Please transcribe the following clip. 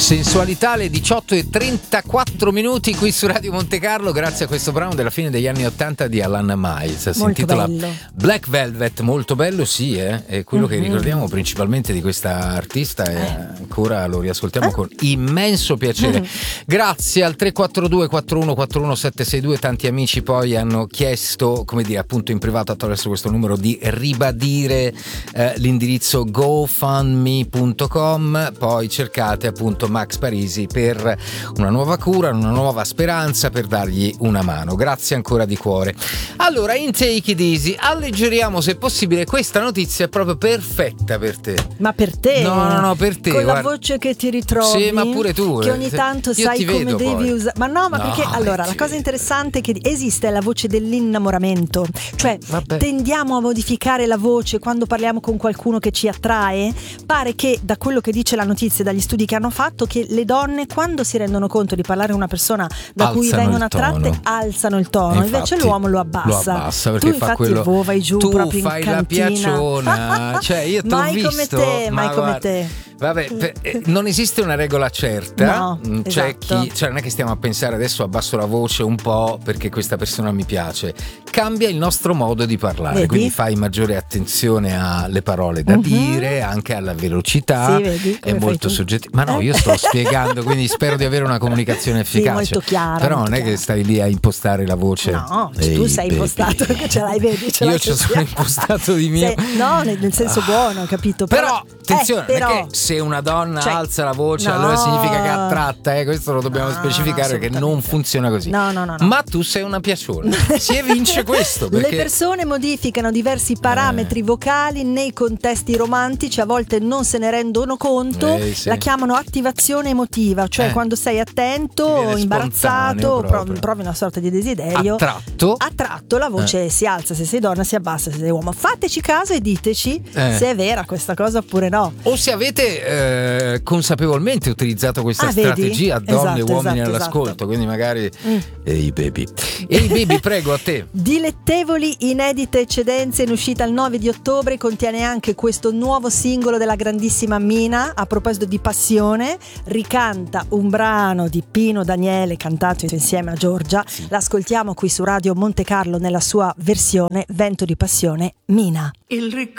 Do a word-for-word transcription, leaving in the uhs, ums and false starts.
Sensualità alle diciotto e trentaquattro minuti qui su Radio Monte Carlo, grazie a questo brano della fine degli anni ottanta di Alan Miles. Si molto intitola bello. Black Velvet, molto bello, sì, eh? E quello Mm-hmm. che ricordiamo principalmente di questa artista e Eh. ancora lo riascoltiamo Eh. con immenso piacere. Mm. Grazie al tre quattro due quattro uno quattro uno sette sei due, tanti amici poi hanno chiesto, come dire, appunto in privato attraverso questo numero, di ribadire eh, l'indirizzo gofundme punto com, poi cercate appunto Max Parisi per una nuova cura, una nuova speranza, per dargli una mano. Grazie ancora di cuore. Allora, in Take It Easy alleggeriamo se possibile, questa notizia è proprio perfetta per te. Ma per te? No, no, no, per te. Con guarda. la voce che ti ritrovi. Sì, ma pure tu. Che ogni tanto Io sai ti come vedo devi poi. usare. Ma no, ma No, perché allora ti la cosa vedo. interessante è che esiste la voce dell'innamoramento. Cioè, Vabbè. tendiamo a modificare la voce quando parliamo con qualcuno che ci attrae. Pare che, da quello che dice la notizia, dagli studi che hanno fatto, che le donne, quando si rendono conto di parlare a una persona da cui Alzano vengono il tono. attratte, alzano il tono. Infatti, Invece l'uomo lo abbassa. Lo abbassa perché tu fa infatti quello. vo- vai giù tu proprio in fai la cantina. piacciona. Cioè, io t'ho mai visto. come te, mai ma come guarda, te. Vabbè, per- eh, non esiste una regola certa. No, Mm, C'è esatto. chi, cioè non è che stiamo a pensare adesso abbasso la voce un po' perché questa persona mi piace. Cambia il nostro modo di parlare, Vedi? quindi fai maggiore attenzione alle parole da Mhm. dire, anche alla velocità. Sì, vedi È come fai molto tu. soggettivo. Ma no, Eh? io sto spiegando, quindi spero di avere una comunicazione Sì, efficace. molto chiara, Però molto non è che chiara. stai lì a impostare la voce. No, Ehi, tu sei baby. impostato, che ce l'hai, vedi? Ce Io l'hai ci così. sono impostato di mio. Se- no, nel, nel senso buono, capito? Però, attenzione, eh, però, perché se una donna cioè, alza la voce, no. allora significa che è attratta, eh? Questo lo dobbiamo No, specificare, perché non assolutamente. funziona così. No, no, no, no. Ma tu sei una piaciona. Si evince questo, perché Le persone modificano diversi parametri Eh. vocali nei contesti romantici, a volte non se ne rendono conto, Eh, sì. la chiamano attivazione emotiva, cioè Eh. quando sei Ti attento, viene imbarazzato, spontaneo provi, proprio. provi una sorta di desiderio. attratto. Attratto la voce si alza, se sei donna si abbassa, se sei uomo. Fateci caso e diteci Eh. se è vera questa cosa oppure no. O se avete eh, consapevolmente utilizzato questa Ah, vedi? strategia, donne e Esatto, uomini esatto, all'ascolto, esatto. quindi magari Mm. ehi baby. Ehi baby, prego, a te. Dilettevoli inedite eccedenze, in uscita il nove di ottobre, contiene anche questo nuovo singolo della grandissima Mina. A proposito di passione, ricanta un brano di Pino Daniele cantato insieme a Giorgia. L'ascoltiamo qui su Radio Monte Carlo nella sua versione Vento di passione, Mina. Il ricordo